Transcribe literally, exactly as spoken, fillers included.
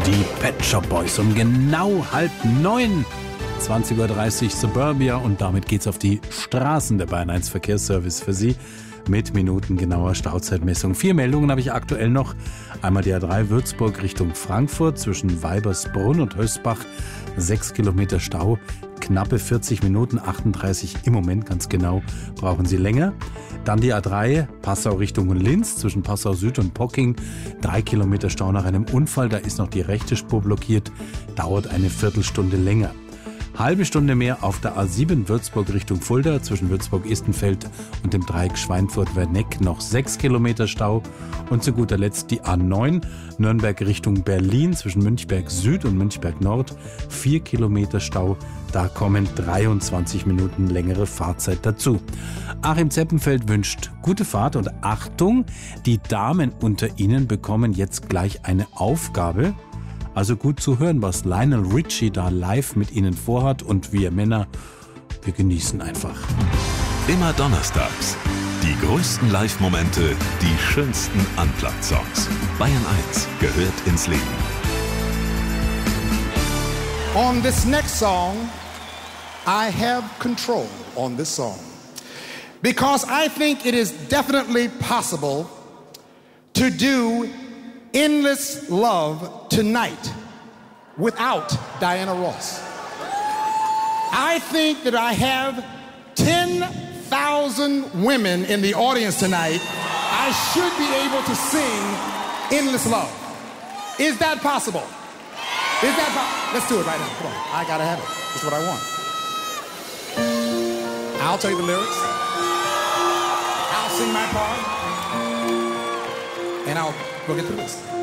Die Pet Shop Boys um genau halb neun. zwanzig Uhr dreißig Suburbia und damit geht's auf die Straßen. Der Bayern eins Verkehrsservice für Sie mit minutengenauer Stauzeitmessung. Vier Meldungen habe ich aktuell noch. Einmal die A drei Würzburg Richtung Frankfurt zwischen Weibersbrunn und Hösbach. Sechs Kilometer Stau, knappe vierzig Minuten, achtunddreißig im Moment ganz genau, brauchen Sie länger. Dann die A drei Passau Richtung Linz zwischen Passau Süd und Pocking. Drei Kilometer Stau nach einem Unfall, da ist noch die rechte Spur blockiert, dauert eine Viertelstunde länger. Halbe Stunde mehr auf der A sieben Würzburg Richtung Fulda zwischen Würzburg-Istenfeld und dem Dreieck Schweinfurt-Werneck noch sechs Kilometer Stau. Und zu guter Letzt die A neun Nürnberg Richtung Berlin zwischen Münchberg Süd und Münchberg Nord. vier Kilometer Stau, da kommen dreiundzwanzig Minuten längere Fahrzeit dazu. Achim Zeppenfeld wünscht gute Fahrt und Achtung, die Damen unter Ihnen bekommen jetzt gleich eine Aufgabe. Also gut zu hören, was Lionel Richie da live mit Ihnen vorhat, und wir Männer, wir genießen einfach. Immer donnerstags. Die größten Live-Momente, die schönsten Unplugged-Songs. Bayern eins gehört ins Leben. On this next song, I have control on this song. Because I think it is definitely possible to do Endless Love tonight without Diana Ross. I think that I have ten thousand women in the audience tonight. I should be able to sing Endless Love. Is that possible? Is that possible? Let's do it right now. Come on. I gotta have it. That's what I want. I'll tell you the lyrics. I'll sing my part. And I'll we'll get through this.